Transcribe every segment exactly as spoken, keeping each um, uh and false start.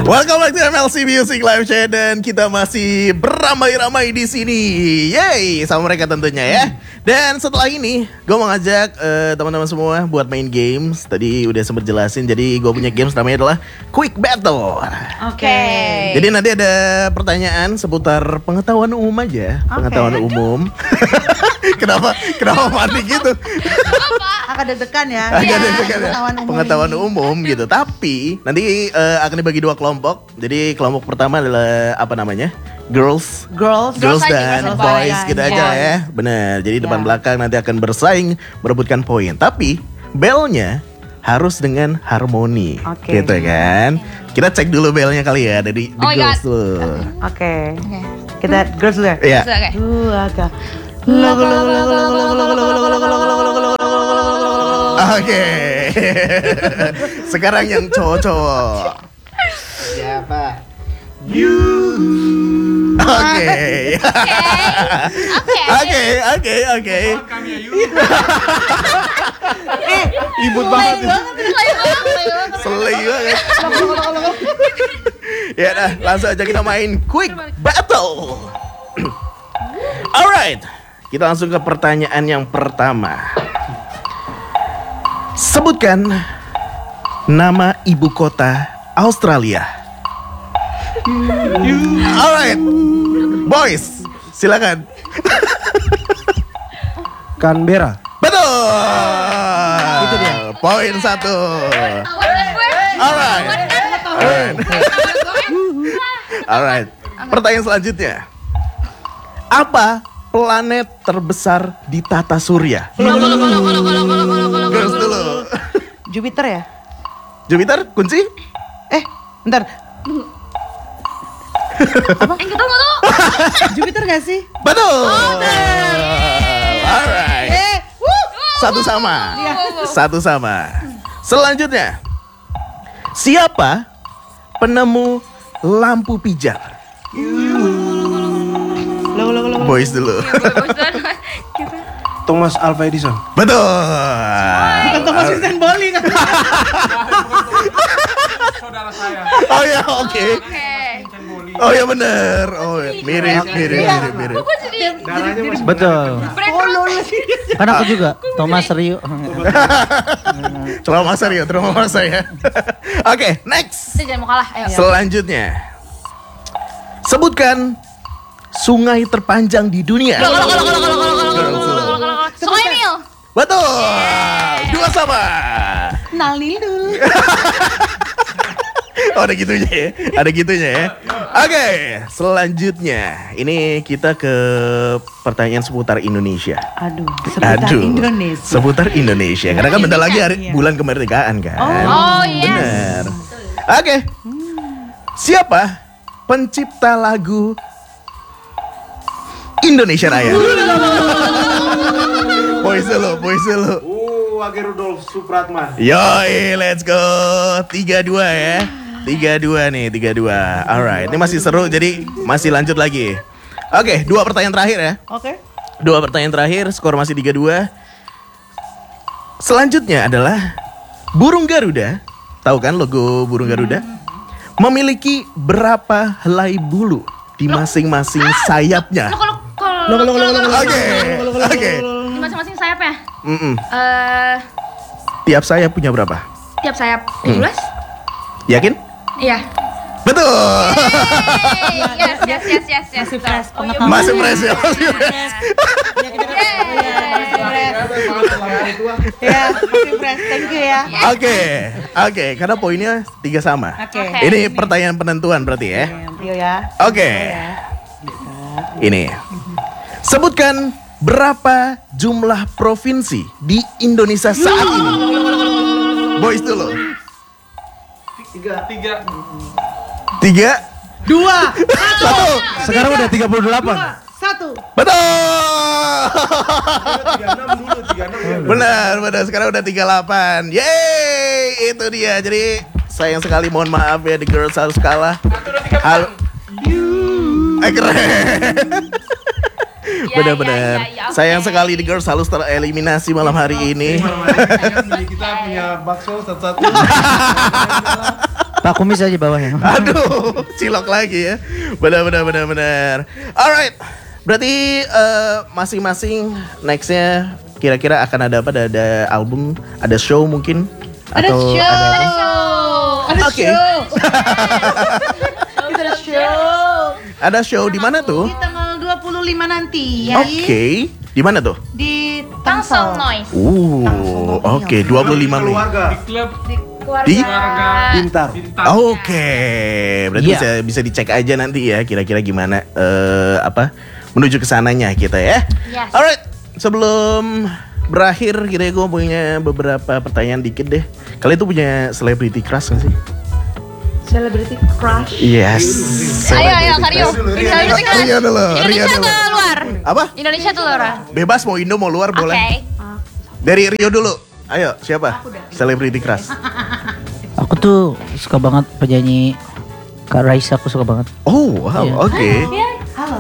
Welcome back to M L C Music Live Chat dan kita masih beramai-ramai di sini. Yeay, sama mereka tentunya ya. Dan setelah ini gue mau ngajak uh, teman-teman semua buat main games. Tadi udah sempat jelasin. Jadi gue punya games namanya adalah Quick Battle. Oke. Okay. Jadi nanti ada pertanyaan seputar pengetahuan umum aja, okay. Pengetahuan umum. Kenapa? Kenapa mati gitu? Agak deg-degan ya. Agak deg-degan ya. Pengetahuan umum, pengetahuan umum gitu. Tapi nanti uh, akan dibagi dua kelompok. Jadi kelompok pertama adalah apa namanya? Girls, girls, girls, girls dan aja, boys boys. gitu Yeah. aja ya. Benar. Jadi depan Yeah. belakang nanti akan bersaing merebutkan poin. Tapi belnya harus dengan harmoni, okay. gitu kan? Kita cek dulu belnya kali ya dari the Oh girls God. dulu. Oke. Okay. Okay. Kita girls dulu ya. Iya. Okay. Uh, agak. Oke. Sekarang yang cowok-cowok. Siapa? You. Oke. Oke. Oke, oke, oke. Ribut banget. Selai banget. Ya dah, langsung aja kita main Quick Battle. Alright, kita langsung ke pertanyaan yang pertama. Sebutkan nama ibu kota Australia. Alright, boys, silakan. Canberra. Betul. Itu dia. Poin satu. Alright. Alright. Alright. Pertanyaan selanjutnya. Apa planet terbesar di tata surya? Girls dulu. Jupiter ya? Jupiter, kunci? Eh, bentar. Apa? Eh, kita mau tuh. Jupiter gak sih? Betul. Alright. Eh, wuh. Satu sama. Satu sama. Selanjutnya. Siapa penemu lampu pijar? Lo, lo, lo, lo. Boys dulu. Thomas Alva Edison. Betul. Bukan Thomas Usain Bolt kan? Saudara saya. Oh ya, oke. Oke. Oh ya bener. Oh ya. mirip, mirip, mirip, mirip. Gue jadi Darahnya masih Betul. Oh, lo, lo. Kan aku juga Thomas Rio. Trauma saya, trauma saya. Oke, next. Kita jangan mau kalah. Ayo. Selanjutnya. Sebutkan sungai terpanjang di dunia. Kalau kalau kalau kalau kalau kalau kalau kalau kalau kalau Sungai Nil. Betul. Dua sama. Nalil dulu. Oh, ada gitunya ya. Ada gitunya ya. Oke, selanjutnya. Ini kita ke pertanyaan seputar Indonesia. Aduh, seputar Aduh. Indonesia. Seputar Indonesia. Karena kan bentar lagi hari Iya. bulan kemerdekaan kan. Oh, yes. Benar. Oke. Siapa pencipta lagu Indonesia Raya? Boys dulu, boys dulu. Uh, Wage Rudolf Supratman. Yoi, let's go. tiga dua ya. tiga dua nih, tiga dua. Alright, ini masih seru jadi masih lanjut lagi. Oke, dua pertanyaan terakhir ya. Oke. Dua pertanyaan terakhir, skor masih tiga dua. Selanjutnya adalah burung Garuda. Tahu kan logo burung Garuda? Memiliki berapa helai bulu di masing-masing sayapnya? Kalau kalau Lo, lo, lo, lo, lo, lo. Oke, oke. Di masing-masing sayap ya. Mm-mm. Eh, Tiap sayap punya berapa? tiap sayap tujuh belas. Yakin? Iya. Betul. Yes, yes, yes, yes, yes. Masih fresh Oh, iya, pengetahuan. Masih fresh ya, masih fresh. Ya, masih fresh. Thank you ya. Oke, oke, karena poinnya tiga sama. Oke. Ini pertanyaan penentuan berarti ya. Thank you ya. Oke, ini. Sebutkan berapa jumlah provinsi di Indonesia saat ini? Boys dulu. Tiga. Tiga. Tiga, Dua. satu. Sekarang udah tiga puluh delapan. Satu. Betul. Tiga enam dulu. Tiga enam. Benar, benar. Sekarang udah tiga delapan. Yeay, itu dia. Jadi sayang sekali, mohon maaf ya, the girls harus kalah. Halo. Eh, keren. Ya, Benar-benar. ya, ya, ya, oke. Sayang sekali the girls harus tereliminasi malam hari ini. Kita punya bakso satu-satu. Pak Kumis aja bawahnya. Aduh, cilok lagi ya. Benar benar benar benar. Alright. Berarti eh, masing-masing nextnya kira-kira akan ada apa? Ada, ada album, ada show mungkin? Ada Atau show. ada apa? Ada Oke. show. Kita ada show. Ada show di mana tuh? Di tanggal dua puluh lima nanti. Oke. Di mana tuh? Di Tangsel Tangsel. Noise. Uh, oke, dua puluh lima Mei. Keluarga. Di Di? keluarga. Pintar. Oke, berarti Iya. bisa bisa dicek aja nanti ya kira-kira gimana eh apa menuju ke sananya kita ya. Yes. Alright, sebelum berakhir kita gue punya beberapa pertanyaan dikit deh. Kalian tuh punya celebrity crush gak sih? Celebrity crush. Yes. Ayo ayo Karyo. Celebrity crush. Rio dulu, Rio Indonesia dulu. atau luar? Apa? Indonesia atau luar? Bebas mau Indo mau luar Oke. boleh. Dari Rio dulu. Ayo, siapa? Celebrity crush. Aku tuh suka banget penyanyi Kak Raisa, aku suka banget. Oh, wow, Iya. oke. Halo.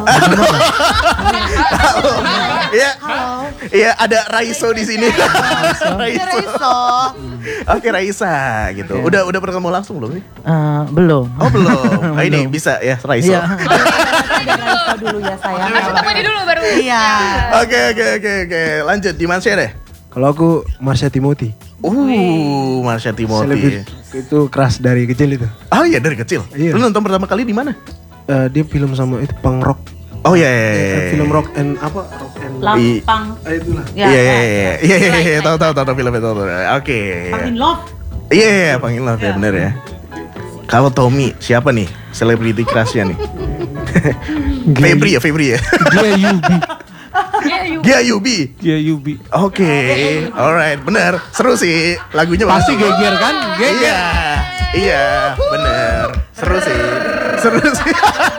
Iya. Iya, ada Raiso di sini. Raiso. Reso. Oke, Raisa gitu. Udah udah pernah ketemu langsung belum nih? Eh, belum. Oh, belum. Nah, ini bisa ya, Raiso. Iya. Reso dulu ya sayang. Aku ketemu ini dulu baru. Iya. Oke, oke, oke, oke. Lanjut, di mana deh? Kalau aku Marsha Timothy. Uh, Marsha Timothy. Selebrit itu keras dari kecil itu. Oh iya, dari kecil. Iya. Lu nonton pertama kali di mana? Eh, dia film sama itu punk rock. Oh iya, iya, iya. Eh, film rock and apa? Rock and Lampang. Eh, itulah. Ya, Iya, iya, ya. iya, iya, iya, iya, tahu, tahu, tahu, tahu filmnya, tahu, tahu. Oke. In love. Iya, iya, iya, panggil love ya, bener ya. Kalau Tommy, siapa nih celebrity crushnya nih? Febri ya, Febri ya. Dia Yubi. Gia Yubi. Dia Yubi. Oke, alright, bener. Seru sih lagunya. Pasti bagus. geger kan? Geger. Iya, iya, bener. Seru sih, seru sih.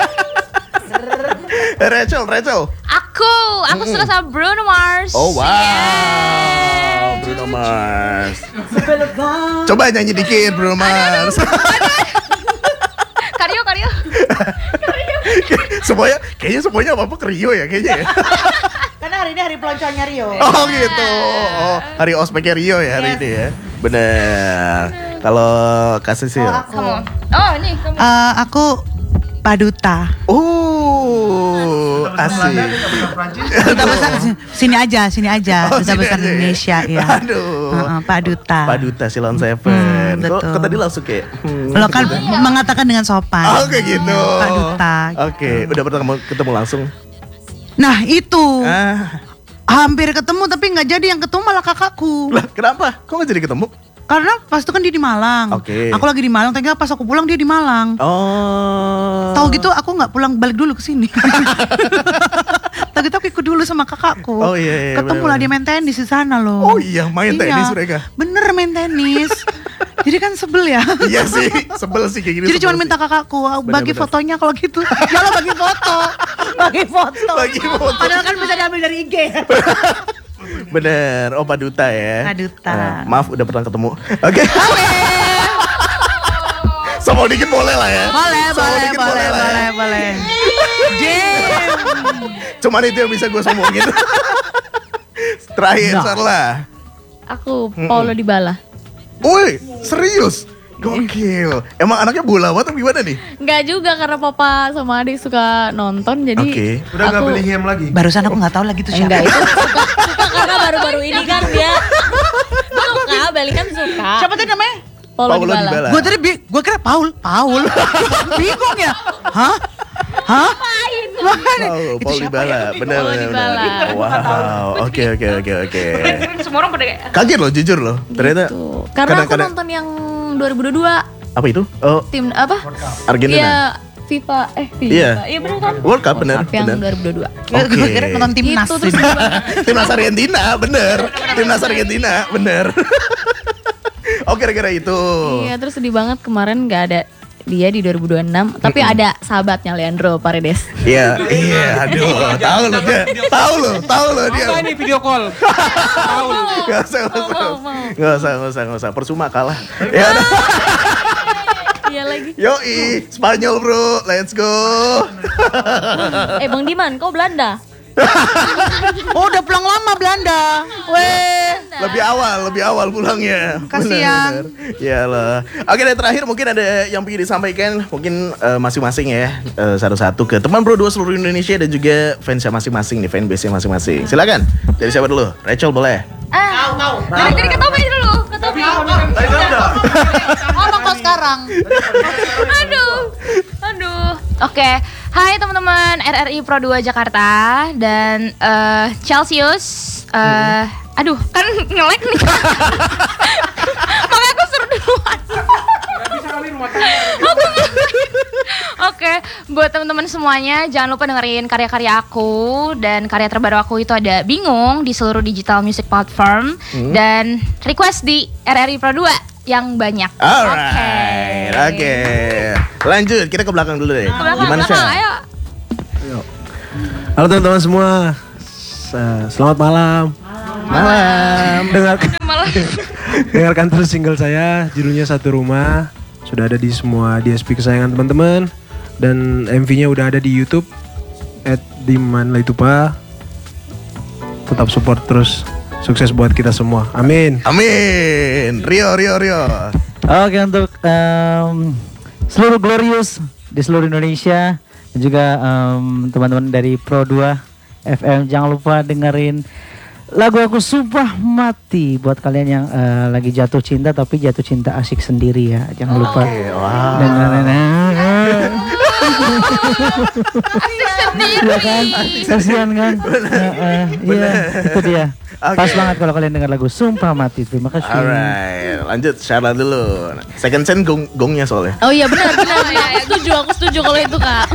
Rachel, Rachel. Aku, aku suka sama Bruno Mars. Oh wow, Yeah. Bruno Mars. Coba nyanyi dikit Bruno Mars. Karyo, Karyo. Semuanya, kayaknya semuanya apa apa ke Rio ya kayaknya ya. Karena hari ini hari peloncoannya Rio. Oh gitu. Oh, hari ospeknya Rio ya hari Yes. ini ya. Bener. Kalau Kak Sisil. Oh, aku. Kamu. Oh, ini kamu. Eh, aku Paduta. Oh, asik. Duta besar sini aja, sini aja. Oh, Duta sini besar aja ya? Indonesia ya. Aduh. Heeh, Paduta. Paduta Silon Seven. Hmm, Kok, betul. kok tadi langsung kayak hmm, Lo kan mengatakan dengan sopan. Oh kayak gitu. Paduta. Oke, udah pernah ketemu, ketemu langsung. Nah itu Ah, hampir ketemu tapi nggak jadi, yang ketemu malah kakakku. lah kenapa? Kok nggak jadi ketemu? Karena pas itu kan dia di Malang. Oke. Aku lagi di Malang, ternyata pas aku pulang dia di Malang. Oh. Tahu gitu aku nggak pulang balik dulu ke sini. Tahu gitu aku ikut dulu sama kakakku. Oh, iya, iya, Ketemu lah bener-bener. dia main tenis di sana loh. Oh iya, main tenis mereka. Bener main tenis. Jadi kan sebel ya. Iya sih, sebel sih kayak gini. Jadi sebel cuma sih. minta kakakku bagi Bener-bener. fotonya kalau gitu. Ya lo bagi foto. Bagi foto. Bagi foto. Padahal kan bisa diambil dari I G. Bener, oh Paduta ya. Paduta. Nah, maaf udah pernah ketemu. Oke. Sombong dikit boleh lah ya. Boleh, Sombong boleh, dikit boleh, lah ya. boleh, boleh. Jim. Cuman itu yang bisa gue sombongin. Terakhir, Nah. Sarla. Aku Paulo Dybala. Woi, serius? Gokil. Emang anaknya bola atau gimana nih? Enggak juga karena papa sama adik suka nonton jadi Oke. Udah nggak aku- beli hem lagi. Barusan aku nggak tahu lagi tuh siapa. Enggak itu suka, suka karena baru-baru ini kan dia suka, Bali kan suka. Siapa tadi namanya? Paulo, Paulo Dybala. Dybala. Gue tadi bi- gue kira Paul, Paul. Bingung ya? Hah? Hah? Mana? Oh, Itu Paul siapa Dybala, ya? bener Paulo bener Dybala. bener. Wow, oke oke oke oke. Semua orang pada kayak Kaget loh, jujur loh. Ternyata Tuh. Karena aku kadang-kadang- nonton yang dua ribu dua puluh dua apa itu? Oh, tim apa? Argentina. Iya, FIFA eh FIFA. Iya. Iya benar kan? World Cup bener, Cup yang bener. dua ribu dua puluh dua. Oke. Gue kira nonton timnas. Itu terus ini. Timnas Argentina, bener. Timnas Argentina, bener. Oh kira-kira itu. Iya, terus sedih banget kemarin nggak ada dia di dua ribu dua puluh enam, tapi ada sahabatnya Leandro Paredes. Iya, iya, aduh, tahu lo dia, tahu lo, tahu lo dia. Apa ini video call? Gak usah, gak usah, gak usah, gak usah, gak usah, percuma kalah. Ya udah. Iya lagi. Yoi, Spanyol bro, let's go. Eh Bang Diman, kau Belanda? Oh udah pulang lama Belanda. Weh. Lebih awal, lebih awal pulangnya. Kasian. Iyalah. Oke, dan terakhir mungkin ada yang ingin disampaikan, mungkin eh, masing-masing ya, eh, satu-satu ke teman Pro dua seluruh Indonesia dan juga fansnya masing-masing nih, fanbase-nya masing-masing. Silakan. Dari siapa dulu? Rachel boleh. Ah, dari dari Ketobi dulu, Ketobi. Ngomong kok sekarang. Aduh, aduh. Oke, hai teman-teman R R I Pro dua Jakarta dan eh, Celsius. eh, aduh, kan nge-lag nih. Makanya aku suruh duluan. Oke, buat teman-teman semuanya jangan lupa dengerin karya-karya aku dan karya terbaru aku itu ada Bingung di seluruh digital music platform dan request di R R I Pro dua yang banyak. Alright, oke. Lanjut, kita ke belakang dulu deh. Ke belakang, Gimana belakang, Syah? ayo. Halo teman-teman semua. S- Selamat malam. Malam. Dengarkan Malah. dengarkan terus single saya, judulnya Satu Rumah. Sudah ada di semua D S P kesayangan teman-teman dan M V-nya udah ada di YouTube at dimanlaitupa. Tetap support terus. Sukses buat kita semua. Amin. Amin. Rio, Rio, Rio. Oke, untuk em, seluruh Glorious di seluruh Indonesia dan juga em, teman-teman dari Pro dua F M, jangan lupa dengerin lagu aku Sumpah Mati buat kalian yang eh, lagi jatuh cinta tapi jatuh cinta asik sendiri ya. Jangan lupa dengerin. Asik sendiri. Iya kan? Kasihan kan? Heeh, Iya, itu dia. Oke. Pas banget kalau kalian dengar lagu Sumpah Mati. Terima kasih. Alright, lanjut Syarla dulu. Second Sen gong gongnya soalnya. Oh iya benar benar. Ya, setuju aku setuju kalau itu kak.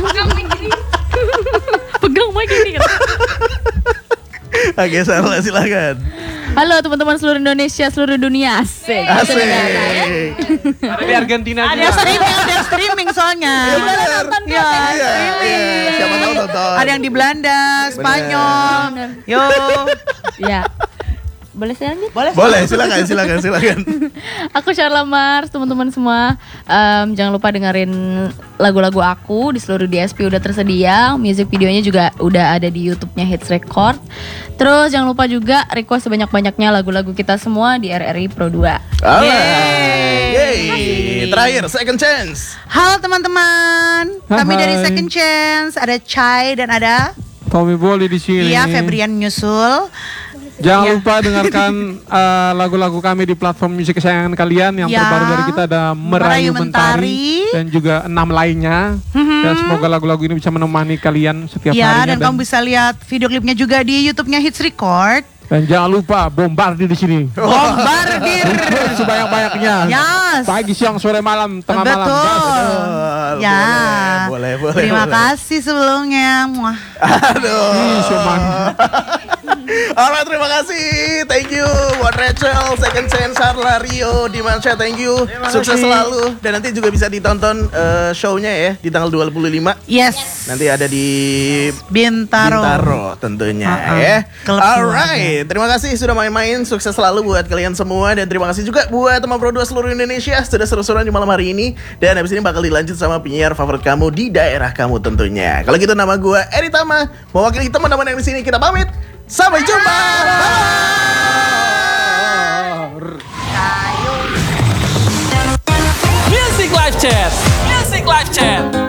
Pegang mic gini kan. Oke, Syarla silakan. Halo teman-teman seluruh Indonesia, seluruh dunia, asik. Asik. Ada di Argentina Ada streaming, ada streaming soalnya. Iya, iya, iya. Siapa tahu nonton. Ada yang di Belanda, Spanyol. Yo. Ya. Boleh saya lanjut? Boleh. Boleh, silakan, silakan, silakan. Aku Syarla Mars, teman-teman semua. Em, jangan lupa dengerin lagu-lagu aku di seluruh D S P udah tersedia. Music videonya juga udah ada di YouTube-nya Hits Record. Terus jangan lupa juga request sebanyak-banyaknya lagu-lagu kita semua di R R I Pro dua. Alright. Yeay. Terakhir, Second Chance. Halo teman-teman. Kami Hai. dari Second Chance, ada Chai dan ada Tommy Bolly di sini. Iya Febrian nyusul. Jangan Ya. lupa dengarkan uh, lagu-lagu kami di platform musik kesayangan kalian. Yang Ya. terbaru dari kita ada Merayu Merayu, Mentari. Mentari dan juga enam lainnya. Dan semoga lagu-lagu ini bisa menemani kalian setiap Ya, harinya. dan kamu bisa lihat video klipnya juga di YouTube-nya Hits Record. dan jangan lupa bombardir di sini. Bombardir. Sebanyak-banyaknya. Yes. Pagi, siang, sore, malam, tengah malam. Betul. Betul. Ya. Boleh, boleh, boleh. Terima boleh. kasih sebelumnya. Muah. Aduh. Ih, Soman. Alright, terima kasih. Thank you buat Rachel, Second Chance, Syarla, Rio, Dimansya, thank you. Sukses selalu. Dan nanti juga bisa ditonton eh, show-nya ya di tanggal dua puluh lima. Yes. Nanti ada di Bintaro. Bintaro tentunya Uh-uh. ya. Klub Alright, terima kasih sudah main-main. Sukses selalu buat kalian semua. Dan terima kasih juga buat teman Pro dua seluruh Indonesia sudah seru-seruan di malam hari ini. Dan habis ini bakal dilanjut sama penyiar favorit kamu di daerah kamu tentunya. Kalau gitu nama gue Eri Tama, mewakili teman-teman yang di sini kita pamit. Sampai jumpa. Bye. Music Live Chat. Music Live Chat.